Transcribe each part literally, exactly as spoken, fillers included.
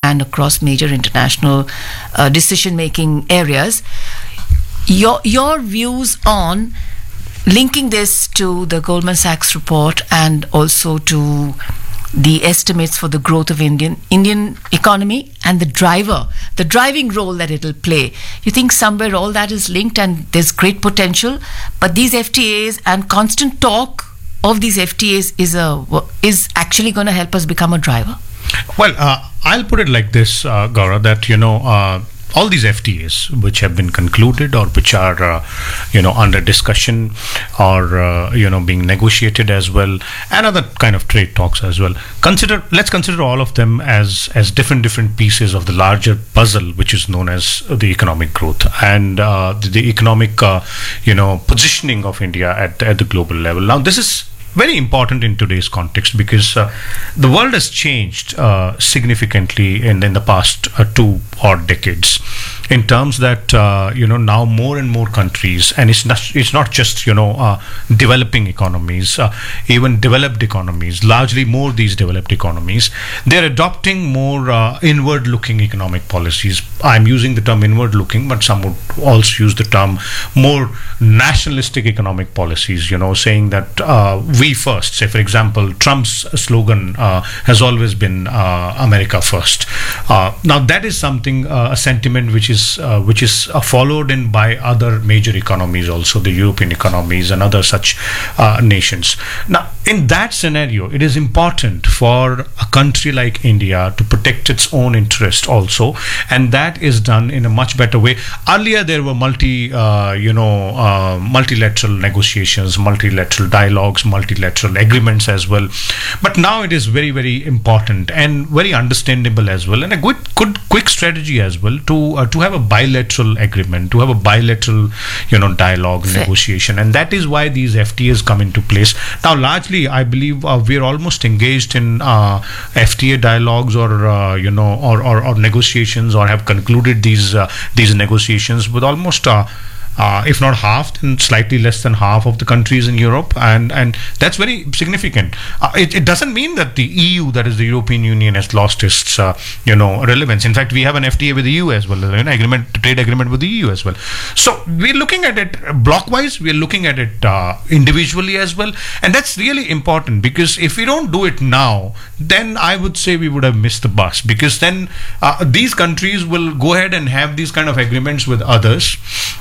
and across major international uh, decision-making areas. Your your views on linking this to the Goldman Sachs report and also to the estimates for the growth of Indian Indian economy and the driver, the driving role that it'll play. You think somewhere all that is linked and there's great potential, but these F T As and constant talk of these F T As is a is actually going to help us become a driver? Well, uh, I'll put it like this, uh, Gaura, that you know. Uh, all these F T As which have been concluded or which are uh, you know under discussion or uh, you know being negotiated as well, and other kind of trade talks as well, consider let's consider all of them as as different different pieces of the larger puzzle which is known as the economic growth and uh, the, the economic uh, you know positioning of India at, at the global level. Now this is very important in today's context because uh, the world has changed uh, significantly in, in the past uh, two odd decades, in terms that uh, you know now more and more countries, and it's not it's not just you know uh, developing economies, uh, even developed economies, largely more these developed economies, they're adopting more uh, inward-looking economic policies. I'm using the term inward-looking, but some would also use the term more nationalistic economic policies. You know, saying that uh, we first. Say, for example, Trump's slogan uh, has always been uh, America first. Uh, now that is something, uh, a sentiment which is uh, which is uh, followed in by other major economies, also the European economies and other such uh, nations. Now, in that scenario, it is important for a country like India to protect its own interest also, and that is done in a much better way. Earlier, there were multi, uh, you know, uh, multilateral negotiations, multilateral dialogues, multilateral agreements as well. But now it is very, very important and very understandable as well, and a good, good, quick strategy as well to uh, to have a bilateral agreement, to have a bilateral, you know, dialogue, Fair. negotiation, and that is why these F T As come into place. Now, largely, I believe uh, we are almost engaged in uh, F T A dialogues or uh, you know or, or, or negotiations, or have concluded these uh, these negotiations with almost. Uh, Uh, if not half, then slightly less than half of the countries in Europe, and and that's very significant. Uh, it, it doesn't mean that the E U, that is the European Union, has lost its uh, you know relevance. In fact, we have an F T A with the E U as well, an agreement, trade agreement with the E U as well. So we're looking at it blockwise. We're looking at it uh, individually as well, and that's really important, because if we don't do it now, then I would say we would have missed the bus, because then uh, these countries will go ahead and have these kind of agreements with others.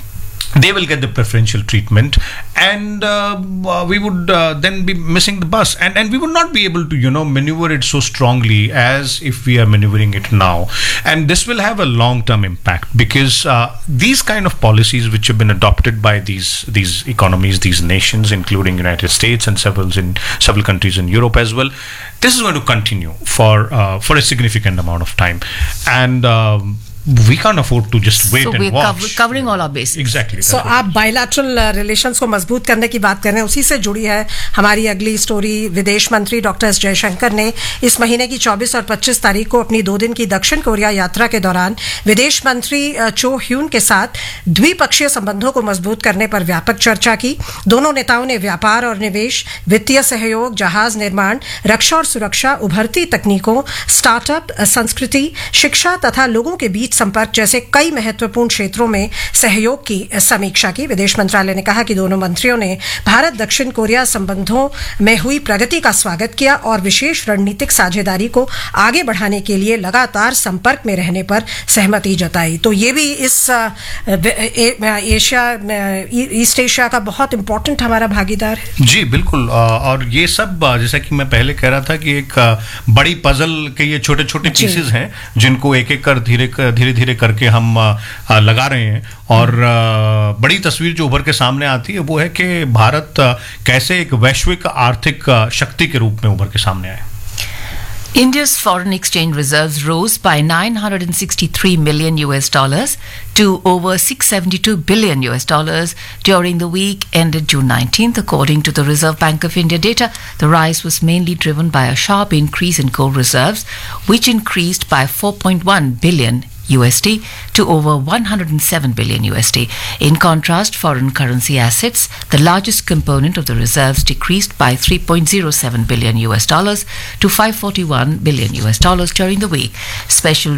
They will get the preferential treatment, and uh, uh, we would uh, then be missing the bus, and and we would not be able to you know maneuver it so strongly as if we are maneuvering it now. And this will have a long-term impact, because uh, these kind of policies which have been adopted by these these economies, these nations, including United States and several in several countries in Europe as well, this is going to continue for uh, for a significant amount of time, and um, we can't afford to just wait so and we're watch. Cover, covering all our bases. Exactly. So आप bilateral relations को मजबूत करने की बात कर रहे हैं, उसी से जुड़ी है हमारी अगली स्टोरी। विदेश मंत्री डॉक्टर एस जयशंकर ने इस महीने की चौबीस और पच्चीस तारीख को अपनी दो दिन की दक्षिण कोरिया यात्रा के दौरान विदेश मंत्री चो ह्यून के साथ द्विपक्षीय संबंधों को मजबूत करने पर व्यापक चर्चा की। दोनों नेताओं ने व्यापार और निवेश, वित्तीय सहयोग, जहाज निर्माण, रक्षा और सुरक्षा, उभरती तकनीकों, स्टार्टअप, संस्कृति, शिक्षा तथा लोगों के बीच संपर्क जैसे कई महत्वपूर्ण क्षेत्रों में सहयोग की समीक्षा की। विदेश मंत्रालय ने कहा कि दोनों मंत्रियों ने भारत दक्षिण कोरिया संबंधों में हुई प्रगति का स्वागत किया और विशेष रणनीतिक साझेदारी को आगे बढ़ाने के लिए लगातार संपर्क में रहने पर सहमति जताई। तो ये भी इस एशिया ईस्ट एशिया का बहुत इंपॉर्टेंट हमारा भागीदार है। जी बिल्कुल, और ये सब जैसा कि मैं पहले कह रहा था कि एक बड़ी पजल के ये छोटे छोटे पीसेस हैं जिनको एक एक कर धीरे धीरे धीरे करके हम लगा रहे हैं, और बड़ी तस्वीर जो उभर के सामने आती है वो है कि भारत कैसे एक वैश्विक आर्थिक शक्ति के रूप में उभर के सामने आए। India's foreign exchange reserves rose by nine hundred sixty-three million U S dollars to over six hundred seventy-two billion U S dollars during the week ended June nineteenth, according to the Reserve Bank of India data. The rise was mainly driven by a sharp increase in gold reserves, which increased by four point one billion U S D to over one hundred seven billion U S D. In contrast, foreign currency assets, the largest component of the reserves, decreased by three point zero seven billion U S dollars to five hundred forty-one billion U S dollars during the week. Special